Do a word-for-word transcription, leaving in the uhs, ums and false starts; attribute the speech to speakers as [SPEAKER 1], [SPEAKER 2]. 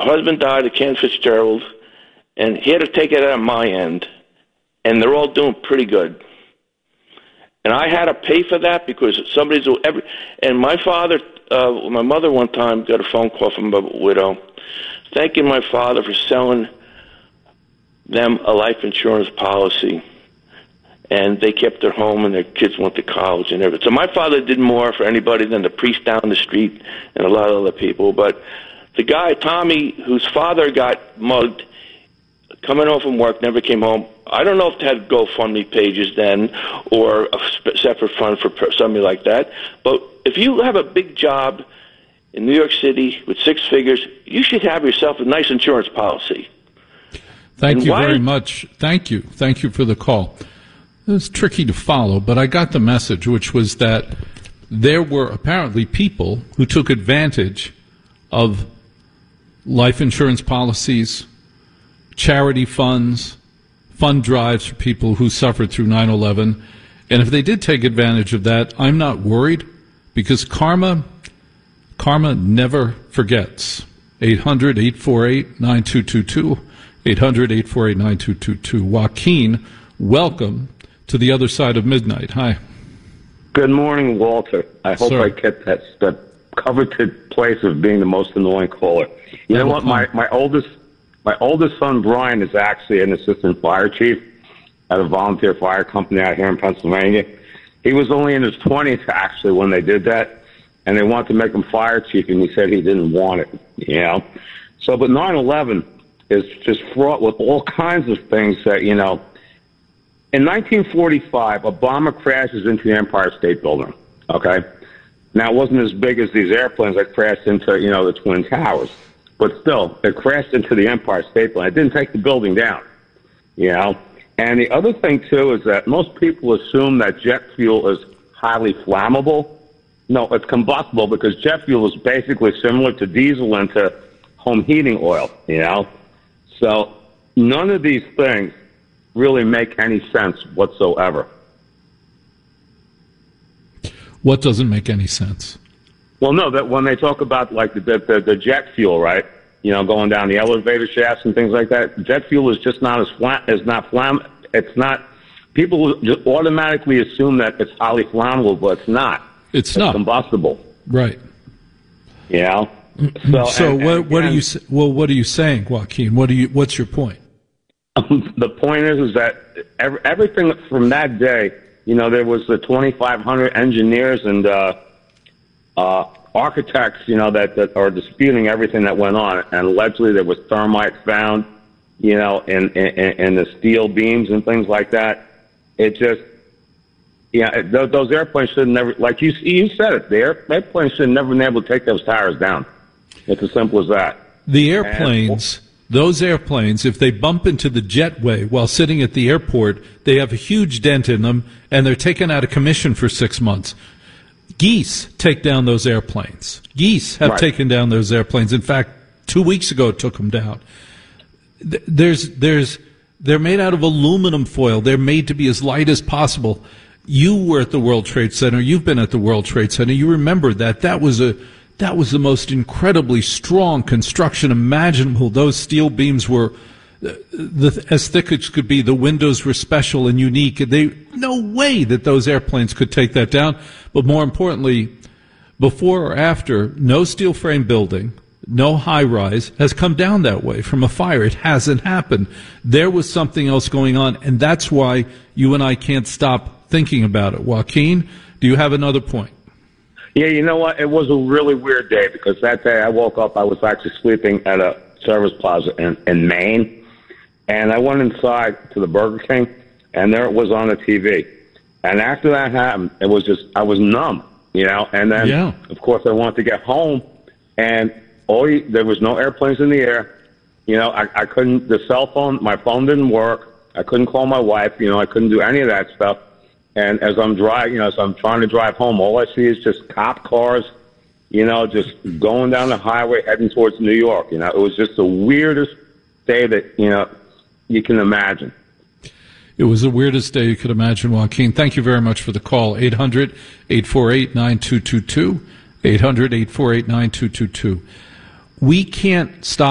[SPEAKER 1] husband died of Ken Fitzgerald, and he had to take it out of my end, and they're all doing pretty good. And I had to pay for that because somebody's every. And my father, uh, my mother, one time got a phone call from a widow, thanking my father for selling them a life insurance policy, and they kept their home and their kids went to college and everything. So my father did more for anybody than the priest down the street and a lot of other people. But the guy, Tommy, whose father got mugged, coming home from work, never came home. I don't know if they had GoFundMe pages then or a separate fund for somebody like that. But if you have a big job in New York City with six figures, you should have yourself a nice insurance policy.
[SPEAKER 2] Thank
[SPEAKER 1] and
[SPEAKER 2] you
[SPEAKER 1] why-
[SPEAKER 2] very much. Thank you. Thank you for the call. It was tricky to follow, but I got the message, which was that there were apparently people who took advantage of life insurance policies, charity funds, fund drives for people who suffered through nine eleven. And if they did take advantage of that, I'm not worried because karma, karma never forgets. eight hundred, eight four eight, nine two two two, eight hundred, eight four eight, nine two two two. Joaquin, welcome to the other side of midnight. Hi.
[SPEAKER 3] Good morning, Walter. I hope
[SPEAKER 2] Sir.
[SPEAKER 3] I kept that, that coveted place of being the most annoying caller. You know what? My, my oldest my oldest son, Brian, is actually an assistant fire chief at a volunteer fire company out here in Pennsylvania. He was only in his twenties, actually, when they did that, and they wanted to make him fire chief, and he said he didn't want it, you know. So, but nine eleven is just fraught with all kinds of things that, you know, in nineteen forty-five, a bomber crashes into the Empire State Building, okay? Now, it wasn't as big as these airplanes that crashed into, you know, the Twin Towers. But still, it crashed into the Empire State Building. It didn't take the building down, you know? And the other thing, too, is that most people assume that jet fuel is highly flammable. No, it's combustible because jet fuel is basically similar to diesel and to home heating oil, you know? So none of these things really make any sense whatsoever.
[SPEAKER 2] What doesn't make any sense?
[SPEAKER 3] Well, no, that when they talk about like the, the the jet fuel, right? You know, going down the elevator shafts and things like that. Jet fuel is just not as flat. Is not flam. It's not. People just automatically assume that it's highly flammable, but it's not.
[SPEAKER 2] It's,
[SPEAKER 3] it's
[SPEAKER 2] not
[SPEAKER 3] combustible.
[SPEAKER 2] Right.
[SPEAKER 3] You know. So,
[SPEAKER 2] so
[SPEAKER 3] and,
[SPEAKER 2] what?
[SPEAKER 3] and
[SPEAKER 2] What
[SPEAKER 3] again,
[SPEAKER 2] are you? s- Well, what are you saying, Joaquin? What do you? What's your point?
[SPEAKER 3] the point is, is that every, everything from that day, you know, there was the twenty-five hundred engineers and uh, uh, architects, you know, that, that are disputing everything that went on. And allegedly there was thermite found, you know, in, in, in the steel beams and things like that. It just, yeah, th- those airplanes should never, like you, you said it, the air, airplanes should never been able to take those tires down. It's as simple as that.
[SPEAKER 2] The airplanes, those airplanes, if they bump into the jetway while sitting at the airport, they have a huge dent in them, and they're taken out of commission for six months. Geese take down those airplanes. Geese have
[SPEAKER 3] Right.
[SPEAKER 2] taken down those airplanes. In fact, two weeks ago it took them down. Th- There's, there's, they're made out of aluminum foil. They're made to be as light as possible. You were at the World Trade Center. You've been at the World Trade Center. You remember that. That was a, that was the most incredibly strong construction imaginable. Those steel beams were uh, the, as thick as could be. The windows were special and unique. They, no way that those airplanes could take that down. But more importantly, before or after, no steel frame building, no high rise has come down that way from a fire. It hasn't happened. There was something else going on, and that's why you and I can't stop thinking about it. Joaquin, do you have another point?
[SPEAKER 3] Yeah, you know what? It was a really weird day because that day I woke up, I was actually sleeping at a service plaza in, in Maine, and I went inside to the Burger King, and there it was on the T V. And after that happened, it was just, I was numb, you know, and then,
[SPEAKER 2] Yeah.
[SPEAKER 3] of course, I wanted to get home, and all you, there was no airplanes in the air. You know, I, I couldn't, the cell phone, my phone didn't work. I couldn't call my wife, you know, I couldn't do any of that stuff. And as I'm driving, you know, as I'm trying to drive home, all I see is just cop cars, you know, just going down the highway heading towards New York. You know, it was just the weirdest day that, you know, you can imagine.
[SPEAKER 2] It was the weirdest day you could imagine, Joaquin. Thank you very much for the call. eight hundred, eight four eight, nine two two two. eight hundred, eight four eight, nine two two two. We can't stop